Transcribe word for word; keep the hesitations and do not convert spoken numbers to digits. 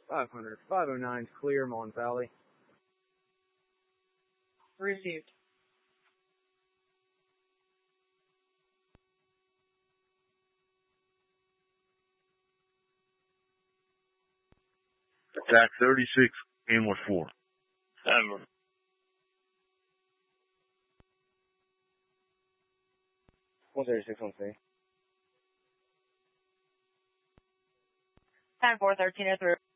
five hundred, five oh nine clear, Mon Valley. Received. Attack thirty-six, inward four. Seven. one thirty-six on C. Time four thirteen oh three.